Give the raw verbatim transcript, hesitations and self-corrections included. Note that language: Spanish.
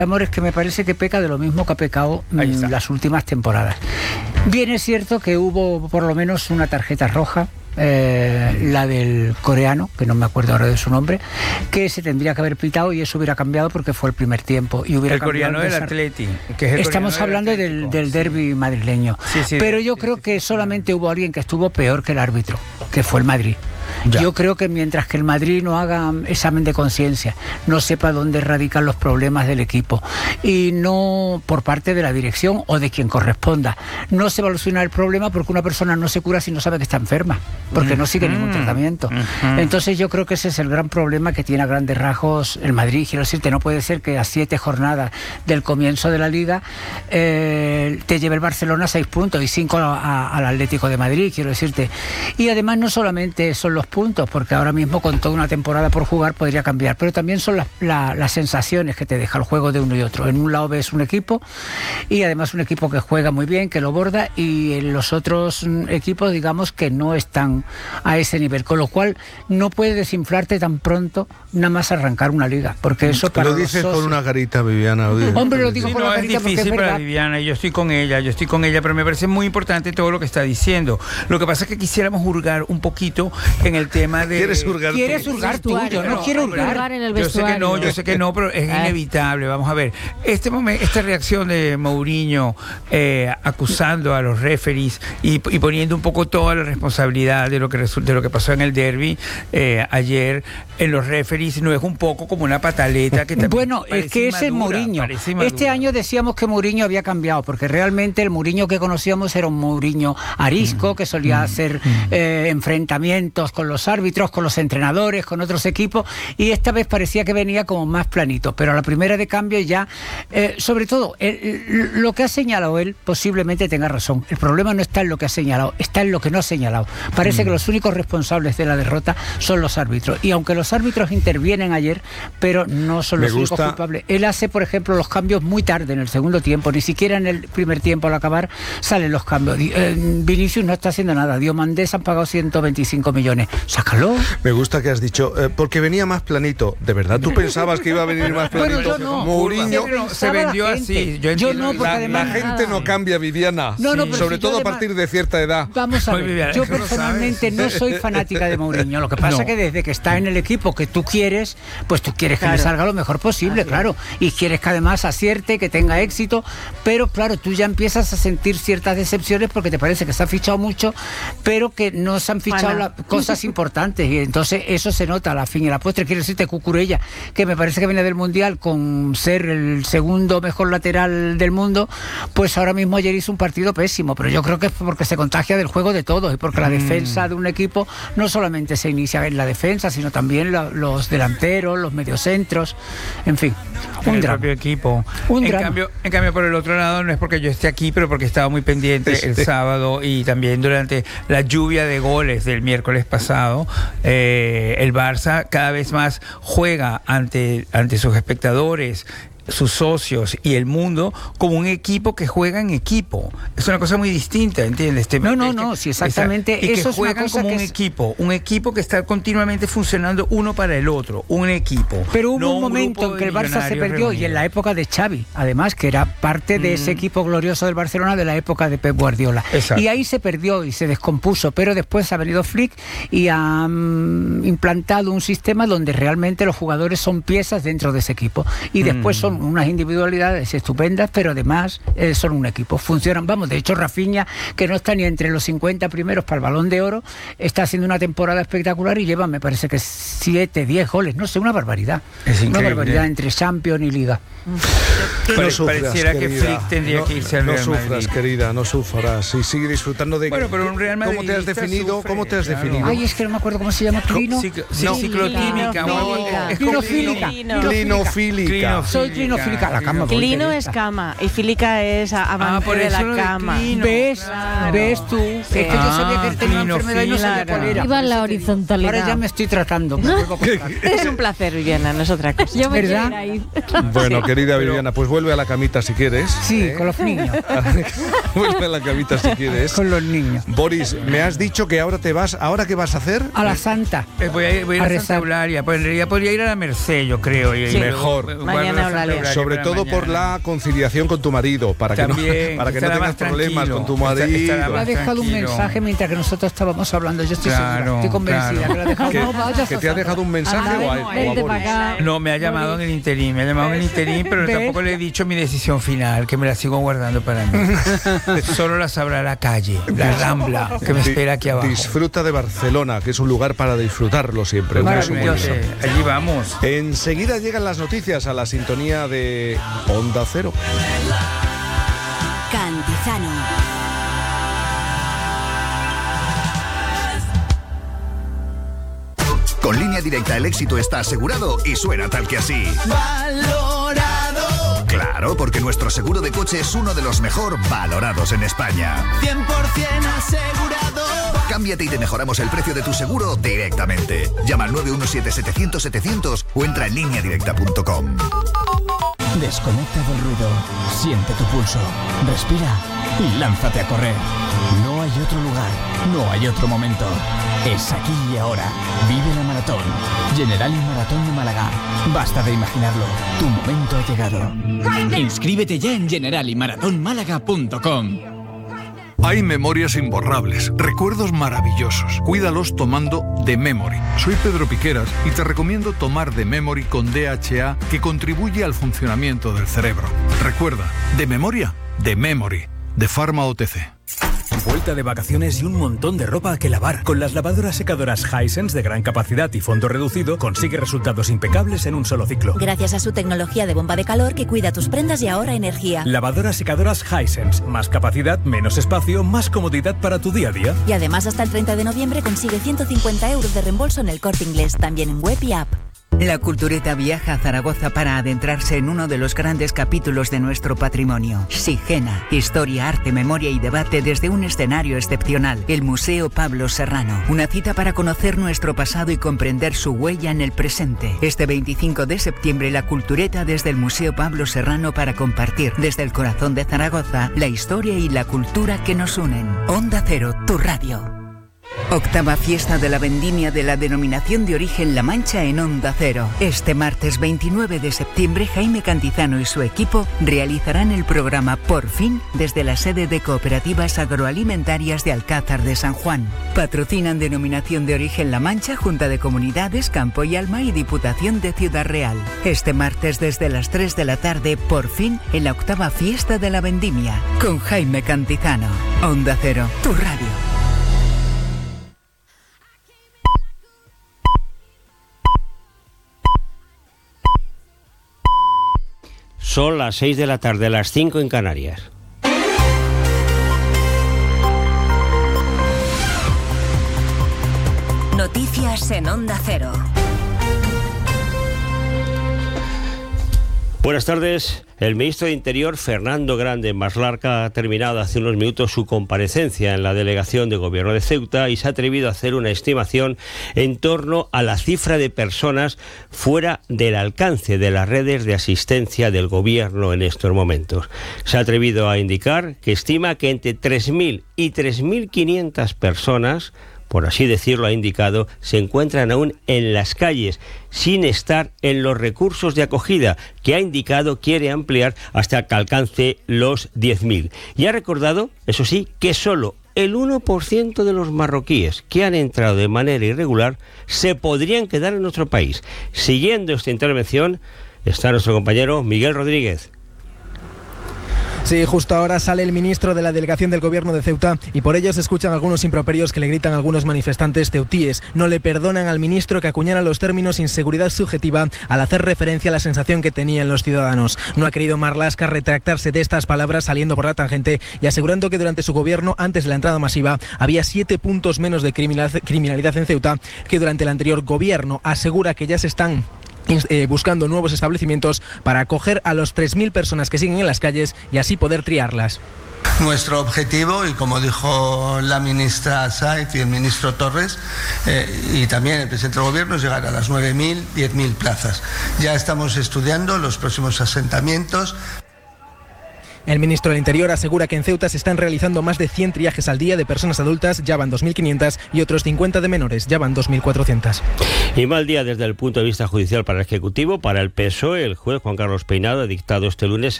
Amor, es que me parece que peca de lo mismo que ha pecado en las últimas temporadas. Bien es cierto que hubo por lo menos una tarjeta roja, eh, la del coreano, que no me acuerdo ahora de su nombre, que se tendría que haber pitado y eso hubiera cambiado porque fue el primer tiempo. Y hubiera el coreano del Atleti. Que es el Estamos hablando del, del derbi madrileño. Sí, sí, Pero yo sí, creo sí, que sí. solamente hubo alguien que estuvo peor que el árbitro, que fue el Madrid. Ya. Yo creo que mientras que el Madrid no haga examen de conciencia, no sepa dónde radican los problemas del equipo y no por parte de la dirección o de quien corresponda, no se va a solucionar el problema porque una persona no se cura si no sabe que está enferma, porque no sigue ningún tratamiento. Entonces yo creo que ese es el gran problema que tiene a grandes rasgos el Madrid. Quiero decirte, no puede ser que a siete jornadas del comienzo de la Liga eh, te lleve el Barcelona seis puntos y cinco a, a, al Atlético de Madrid, quiero decirte. Y además no solamente son los puntos, porque ahora mismo con toda una temporada por jugar podría cambiar, pero también son las, la, las sensaciones que te deja el juego de uno y otro. En un lado ves un equipo y además un equipo que juega muy bien, que lo borda, y en los otros equipos digamos que no están a ese nivel, con lo cual no puedes desinflarte tan pronto nada más arrancar una liga, porque eso para lo dices con una carita, Viviana. Lo Hombre, lo digo sí, con no, la carita es difícil porque es para Viviana, yo estoy con ella, yo estoy con ella, pero me parece muy importante todo lo que está diciendo. Lo que pasa es que quisiéramos hurgar un poquito en el tema de... ¿Quieres hurgar tú? ¿Quieres hurgar tú? Yo no, no quiero hurgar. En el yo sé que no, yo sé que no, pero es ah. inevitable. Vamos a ver, este momento, esta reacción de Mourinho eh, acusando a los referees y, y poniendo un poco toda la responsabilidad de lo que de lo que pasó en el derbi eh, ayer en los referees, no es un poco como una pataleta que bueno, es que ese es Mourinho. Este año decíamos que Mourinho había cambiado, porque realmente el Mourinho que conocíamos era un Mourinho arisco, que solía hacer eh, enfrentamientos con los árbitros, con los entrenadores, con otros equipos, y esta vez parecía que venía como más planito, pero a la primera de cambio ya, eh, sobre todo, el, lo que ha señalado él posiblemente tenga razón. El problema no está en lo que ha señalado, está en lo que no ha señalado. Parece mm. que los únicos responsables de la derrota son los árbitros, y aunque los árbitros intervienen ayer, pero no son los únicos culpables. Él hace, por ejemplo, los cambios muy tarde en el segundo tiempo, ni siquiera en el primer tiempo al acabar salen los cambios. Eh, Vinicius no está haciendo nada, Diomandés han pagado ciento veinticinco millones, sácalo. Me gusta que has dicho, eh, porque venía más planito. ¿De verdad tú pensabas que iba a venir más planito? Bueno, yo no. Mourinho no, se vendió así. Yo, yo no, porque la, además... La gente no cambia, Viviana. No, no, sí. Sobre si todo además, a partir de cierta edad. Vamos a ver, Viviana, yo personalmente no soy fanática de Mourinho. Lo que pasa no. es que desde que está en el equipo que tú quieres, pues tú quieres que claro. le salga lo mejor posible, así claro. Y quieres que además acierte, que tenga éxito. Pero claro, tú ya empiezas a sentir ciertas decepciones porque te parece que se ha fichado mucho, pero que no se han fichado la, cosas importantes. Y entonces eso se nota a la fin y a la postre. Quiero decirte, Cucurella, que me parece que viene del Mundial con ser el segundo mejor lateral del mundo, pues ahora mismo ayer hizo un partido pésimo, pero yo creo que es porque se contagia del juego de todos y porque mm. la defensa de un equipo no solamente se inicia en la defensa, sino también la, los delanteros, los mediocentros, en fin, un el drama. propio equipo. Un en, drama. Cambio, en cambio, por el otro lado, no es porque yo esté aquí, pero porque estaba muy pendiente el sábado y también durante la lluvia de goles del miércoles pasado, eh, el Barça cada vez más juega ante, ante sus espectadores, sus socios y el mundo como un equipo que juega en equipo. Es una cosa muy distinta, ¿entiendes? Este, no, no, no, sí, exactamente. Y eso que es juegan una cosa como que un es... equipo, un equipo que está continuamente funcionando uno para el otro, un equipo. Pero hubo no un un momento en que el Barça se perdió reunido. Y en la época de Xavi, además, que era parte de mm. ese equipo glorioso del Barcelona de la época de Pep Guardiola. Exacto. Y ahí se perdió y se descompuso, pero después ha venido Flick y ha um, implantado un sistema donde realmente los jugadores son piezas dentro de ese equipo y después mm. son unas individualidades estupendas, pero además eh, son un equipo, funcionan, vamos, de hecho Rafinha, que no está ni entre los cincuenta primeros para el Balón de Oro, está haciendo una temporada espectacular y lleva, me parece que siete, diez goles, no sé, una barbaridad, es una barbaridad entre Champions y Liga. No sufras, pareciera querida. que Flick tendría no, que irse al no Real sufras, Madrid. querida, no sufras y sigue disfrutando de... Bueno, pero un Real Madrid ¿Cómo te has definido? sufre, ¿Cómo te has claro. definido? Ay, es que no me acuerdo cómo se llama. Clino. Cic no, ciclotímica. Clinofílica. Clinofílica. Soy clinofílica. La cama. Clino es cama y fílica es amante ah, de la de cama. clino, ¿Ves? Claro. ¿Ves tú? Es que ah, yo sabía que él tenía una enfermedad y no sabía cuál era. Iba en la horizontalidad. Ahora ya me estoy tratando. Es un placer, Viviana, no es otra cosa. Yo me ¿verdad? Bueno, querida Viviana, pues vuelve a la camita si quieres. Sí, ¿eh? con los niños. Vuelve a la camita si quieres. Con los niños. Boris, me has dicho que ahora te vas, ¿ahora qué vas a hacer? A la Santa. Eh, voy a ir, voy a ir a, a Santa Eulalia. Podría, podría ir a la Merced, yo creo. Y, sí. Mejor. Mañana a la horario Sobre para todo mañana. por la conciliación con tu marido, para que También, no, para que no estará tengas más problemas tranquilo. con tu Estará- marido. estará Me ha más dejado un tranquilo. mensaje mientras que nosotros estábamos hablando. Yo estoy Claro, segura, estoy convencida claro. que lo ha dejado. ¿Que, No vayas que a te ha saber. dejado un mensaje Anda, o a, ven, o a vente Boris? para acá. No, me ha llamado en el interín, me ha llamado en el interín, pero ¿Ves? tampoco le he dicho mi decisión final, que me la sigo guardando para mí. Solo la sabrá la calle, la Rambla, que me Di- espera aquí abajo. Disfruta de Barcelona, que es un lugar para disfrutarlo siempre. Muy Maravilloso. bonito. Allí vamos. Enseguida llegan las noticias a la sintonía de Onda Cero. Cantizano. Con Línea Directa el éxito está asegurado y suena tal que así. Valorado, Claro, porque nuestro seguro de coche es uno de los mejor valorados en España. cien por ciento asegurado. Cámbiate y te mejoramos el precio de tu seguro directamente. Llama al nueve uno siete setecientos setecientos o entra en línea directa punto com. Desconecta del ruido, siente tu pulso, respira y lánzate a correr. No hay otro lugar, no hay otro momento. Es aquí y ahora. Vive la maratón. Generali Maratón de Málaga. Basta de imaginarlo. Tu momento ha llegado. Inscríbete ya en generali maratón málaga punto com. Hay memorias imborrables, recuerdos maravillosos. Cuídalos tomando The Memory. Soy Pedro Piqueras y te recomiendo tomar The Memory con D H A, que contribuye al funcionamiento del cerebro. Recuerda, de memoria, The Memory, de Pharma O T C. Vuelta de vacaciones y un montón de ropa que lavar. Con las lavadoras secadoras Hisense de gran capacidad y fondo reducido, consigue resultados impecables en un solo ciclo. Gracias a su tecnología de bomba de calor que cuida tus prendas y ahorra energía. Lavadoras secadoras Hisense. Más capacidad, menos espacio, más comodidad para tu día a día. Y además hasta el treinta de noviembre consigue ciento cincuenta euros de reembolso en el Corte Inglés, también en web y app. La Cultureta viaja a Zaragoza para adentrarse en uno de los grandes capítulos de nuestro patrimonio. Sigena, historia, arte, memoria y debate desde un escenario excepcional, el Museo Pablo Serrano. Una cita para conocer nuestro pasado y comprender su huella en el presente. Este veinticinco de septiembre, la Cultureta desde el Museo Pablo Serrano para compartir desde el corazón de Zaragoza la historia y la cultura que nos unen. Onda Cero, tu radio. Octava fiesta de la vendimia de la denominación de origen La Mancha en Onda Cero. Este martes veintinueve de septiembre, Jaime Cantizano y su equipo realizarán el programa Por Fin desde la sede de Cooperativas Agroalimentarias de Alcázar de San Juan. Patrocinan denominación de origen La Mancha, Junta de Comunidades, Campo y Alma y Diputación de Ciudad Real. Este martes desde las tres de la tarde, Por Fin, en la octava fiesta de la vendimia, con Jaime Cantizano. Onda Cero, tu radio. Son las seis de la tarde, las cinco en Canarias. Noticias en Onda Cero. Buenas tardes. El ministro de Interior, Fernando Grande Maslarca, ha terminado hace unos minutos su comparecencia en la delegación de gobierno de Ceuta y se ha atrevido a hacer una estimación en torno a la cifra de personas fuera del alcance de las redes de asistencia del gobierno en estos momentos. Se ha atrevido a indicar que estima que entre tres mil y tres mil quinientas personas, por así decirlo, ha indicado, se encuentran aún en las calles, sin estar en los recursos de acogida, que ha indicado quiere ampliar hasta que alcance los diez mil. Y ha recordado, eso sí, que solo el uno por ciento de los marroquíes que han entrado de manera irregular se podrían quedar en nuestro país. Siguiendo esta intervención está nuestro compañero Miguel Rodríguez. Sí, justo ahora sale el ministro de la delegación del gobierno de Ceuta y por ello se escuchan algunos improperios que le gritan a algunos manifestantes ceutíes. No le perdonan al ministro que acuñala los términos inseguridad subjetiva al hacer referencia a la sensación que tenían los ciudadanos. No ha querido Marlaska retractarse de estas palabras saliendo por la tangente y asegurando que durante su gobierno, antes de la entrada masiva, había siete puntos menos de criminalidad en Ceuta que durante el anterior gobierno. Asegura que ya se están Eh, buscando nuevos establecimientos para acoger a los tres mil personas que siguen en las calles y así poder triarlas. Nuestro objetivo, y como dijo la ministra Saiz y el ministro Torres, eh, y también el presidente del gobierno, es llegar a las nueve mil, diez mil plazas. Ya estamos estudiando los próximos asentamientos. El ministro del Interior asegura que en Ceuta se están realizando más de cien triajes al día de personas adultas, ya van dos mil quinientas, y otros cincuenta de menores, ya van dos mil cuatrocientas. Y mal día desde el punto de vista judicial para el Ejecutivo, para el P S O E. El juez Juan Carlos Peinado ha dictado este lunes